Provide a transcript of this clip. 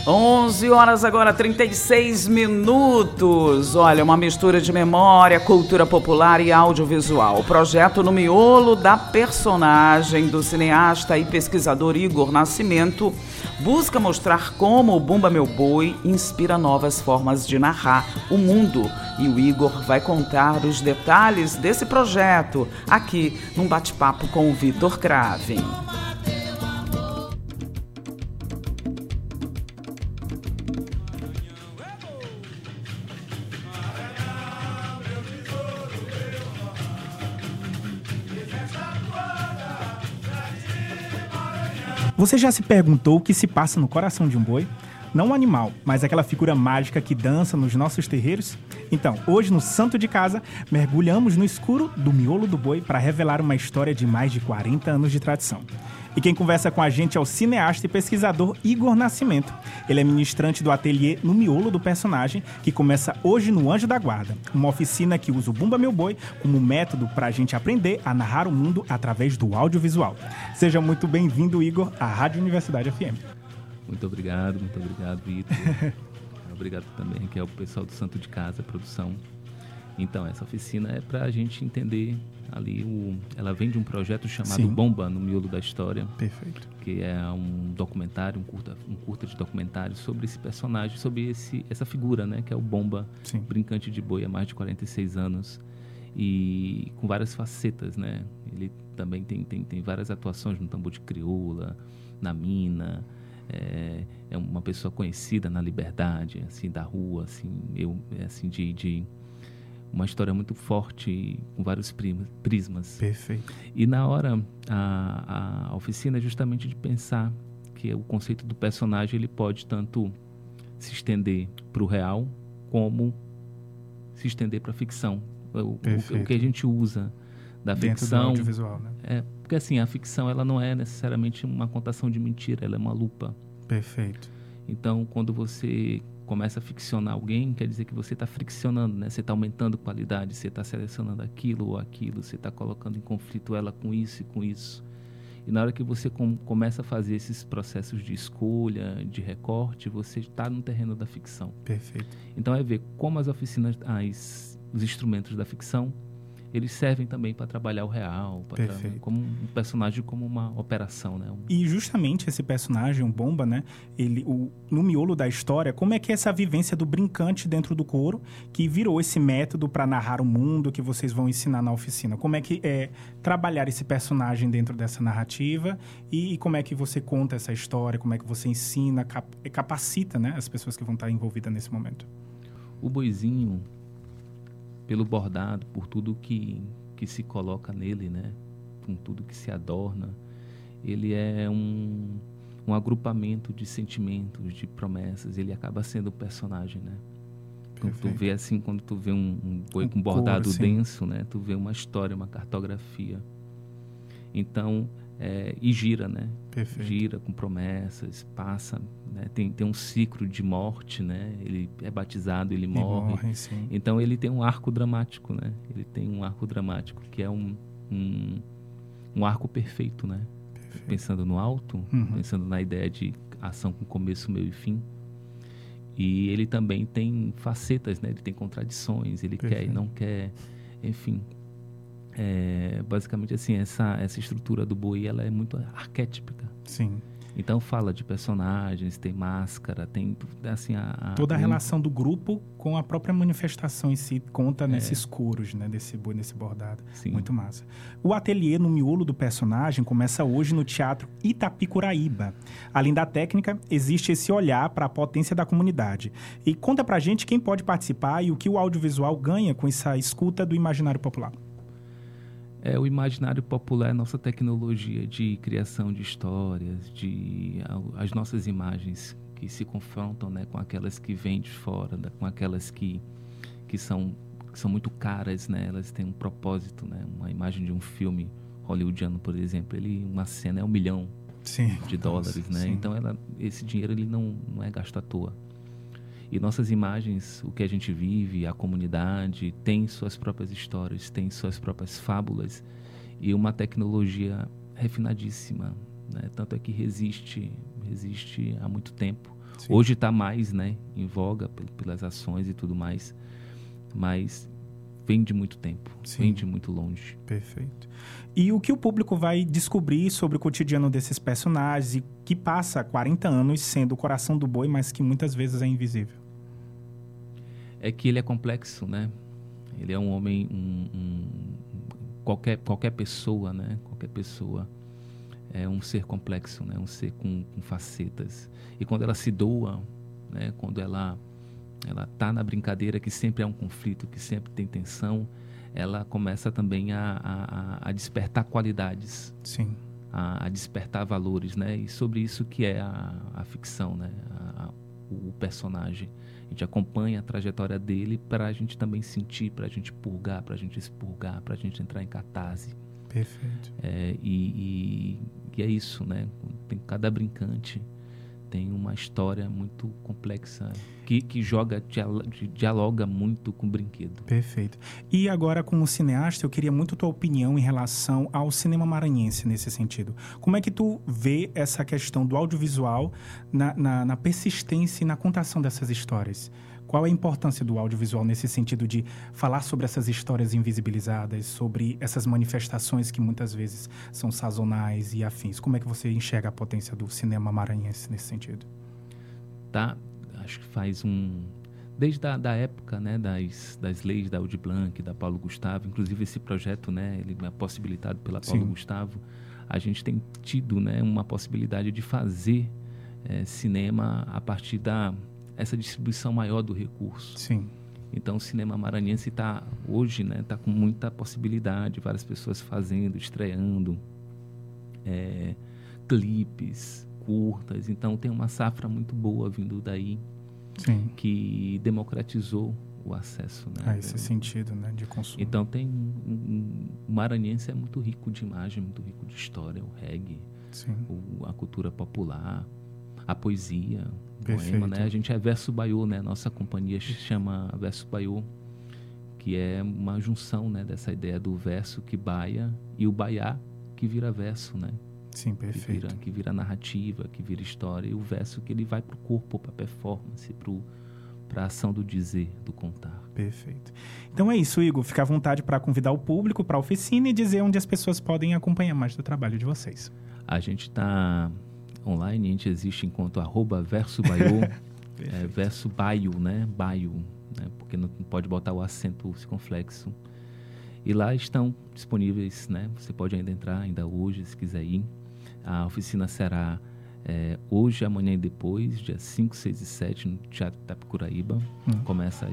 11 horas agora, 36 minutos. Olha, uma mistura de memória, cultura popular e audiovisual. O projeto No Miolo da Personagem, do cineasta e pesquisador Igor Nascimento, busca mostrar como o Bumba Meu Boi inspira novas formas de narrar o mundo. E o Igor vai contar os detalhes desse projeto aqui num bate-papo com o Vitor Craven. Você já se perguntou o que se passa no coração de um boi? Não um animal, mas aquela figura mágica que dança nos nossos terreiros? Então, hoje no Santo de Casa, mergulhamos no escuro do miolo do boi para revelar uma história de mais de 40 anos de tradição. E quem conversa com a gente é o cineasta e pesquisador Igor Nascimento. Ele é ministrante do ateliê No Miolo do Personagem, que começa hoje no Anjo da Guarda, uma oficina que usa o Bumba Meu Boi como método para a gente aprender a narrar o mundo através do audiovisual. Seja muito bem-vindo, Igor, à Rádio Universidade FM. Muito obrigado, Vitor. Obrigado também aqui ao pessoal do Santo de Casa, produção. Então, essa oficina é para a gente entender ali, ela vem de um projeto chamado Bomba, no Miolo da História. Perfeito. Que é um documentário, um curta de documentário sobre esse personagem, sobre essa figura, né, que é o Bomba, brincante de boi há mais de 46 anos. E com várias facetas, né? Ele também tem várias atuações no tambor de crioula, na mina. É uma pessoa conhecida na Liberdade, assim, da rua, assim, de uma história muito forte, com vários prismas. Perfeito. E na hora, a oficina é justamente de pensar que o conceito do personagem ele pode tanto se estender para o real, como se estender para a ficção. O que a gente usa da dentro ficção... do audiovisual, né? Porque assim, a ficção ela não é necessariamente uma contação de mentira, ela é uma lupa. Perfeito. Então, quando você começa a ficcionar alguém, quer dizer que você está friccionando, né? Você está aumentando qualidade, você está selecionando aquilo ou aquilo, você está colocando em conflito ela com isso e com isso. E na hora que você começa a fazer esses processos de escolha, de recorte, você está no terreno da ficção. Perfeito. Então é ver como as oficinas, os instrumentos da ficção, eles servem também para trabalhar o real, como um personagem, como uma operação, né? E justamente esse personagem, o Bomba, né? No miolo da história, como é que é essa vivência do brincante dentro do couro, que virou esse método para narrar o mundo que vocês vão ensinar na oficina? Como é que é trabalhar esse personagem dentro dessa narrativa e como é que você conta essa história, como é que você ensina, capacita, né, as pessoas que vão estar envolvidas nesse momento? O boizinho, pelo bordado, por tudo que se coloca nele, né? Com tudo que se adorna, ele é um agrupamento de sentimentos, de promessas, ele acaba sendo o personagem, né? Quando tu vê um boi com bordado denso, né? Tu vê uma história, uma cartografia. Então, e gira, né? Perfeito. Gira com promessas, passa, né? Tem um ciclo de morte, né? Ele é batizado, ele morre. Então ele tem um arco dramático, né? Ele tem um arco dramático que é um arco perfeito, né? Perfeito. Pensando no alto, pensando na ideia de ação com começo, meio e fim. E ele também tem facetas, né? Ele tem contradições, ele quer e não quer, enfim. Basicamente assim, essa estrutura do boi ela é muito arquétipica. Sim. Então fala de personagens, tem máscara, tem assim toda a relação do grupo com a própria manifestação em si conta nesses coros, né, desse boi, nesse bordado. Sim. Muito massa. O ateliê No Miolo do Personagem começa hoje no Teatro Itapicuraíba. Além da técnica, existe esse olhar para a potência da comunidade. E conta pra gente quem pode participar e o que o audiovisual ganha com essa escuta do imaginário popular. O imaginário popular é a nossa tecnologia de criação de histórias, as nossas imagens que se confrontam, né, com aquelas que vêm de fora, com aquelas que são muito caras, né? Elas têm um propósito, né? Uma imagem de um filme hollywoodiano, por exemplo, uma cena é $1 milhão de dólares, né? Sim. Então esse dinheiro ele não é gasto à toa. E nossas imagens, o que a gente vive, a comunidade, tem suas próprias histórias, tem suas próprias fábulas e uma tecnologia refinadíssima, né? Tanto é que resiste há muito tempo. Sim. Hoje está mais, né, em voga pelas ações e tudo mais, mas vem de muito tempo, sim, vem de muito longe. Perfeito. E o que o público vai descobrir sobre o cotidiano desses personagens e que passa 40 anos sendo o coração do boi, mas que muitas vezes é invisível? É que ele é complexo, né? Ele é um homem, qualquer pessoa, né? Qualquer pessoa é um ser complexo, né? Um ser com facetas. E quando ela se doa, né? Quando ela está na brincadeira, que sempre é um conflito, que sempre tem tensão, ela começa também a despertar qualidades. Sim. A despertar valores, né? E sobre isso que é a ficção, né? O personagem. A gente acompanha a trajetória dele para a gente também sentir, para a gente purgar, para a gente expurgar, para a gente entrar em catarse. Perfeito. E é isso, né? Tem cada brincante tem uma história muito complexa que dialoga muito com o brinquedo. Perfeito. E agora, como cineasta, eu queria muito tua opinião em relação ao cinema maranhense nesse sentido. Como é que tu vê essa questão do audiovisual na persistência e na contação dessas histórias? Qual é a importância do audiovisual nesse sentido de falar sobre essas histórias invisibilizadas, sobre essas manifestações que muitas vezes são sazonais e afins? Como é que você enxerga a potência do cinema maranhense nesse sentido? Tá, acho que faz desde a época, né, das leis da Aldir Blanc, da Paulo Gustavo, inclusive esse projeto, né, ele é possibilitado pela Paulo Sim. Gustavo, a gente tem tido, né, uma possibilidade de fazer cinema a partir essa distribuição maior do recurso. Sim. Então, o cinema maranhense está hoje, né, tá com muita possibilidade, várias pessoas fazendo, estreando, clipes, curtas. Então, tem uma safra muito boa vindo daí, Sim. que democratizou o acesso, né? Esse sentido, né, de consumo. Então, o maranhense é muito rico de imagem, muito rico de história, o reggae, Sim. a cultura popular, a poesia, Perfeito. Poema, né? A gente é Verso Baiô, né? Nossa companhia se chama Verso Baiô, que é uma junção, né, dessa ideia do verso que baia e o baiá que vira verso, né? Sim, perfeito. Que vira narrativa, que vira história, e o verso que ele vai para o corpo, para a performance, para a ação do dizer, do contar. Perfeito. Então é isso, Igor. Fica à vontade para convidar o público para a oficina e dizer onde as pessoas podem acompanhar mais do trabalho de vocês. A gente está online, a gente existe enquanto @VersoBaiô, verso baio, né? Baio, né? Porque não pode botar o acento circunflexo. E lá estão disponíveis, né? Você pode ainda entrar, ainda hoje, se quiser ir. A oficina será hoje, amanhã e depois, dia 5, 6 e 7, no Teatro Itapicuraíba. Começa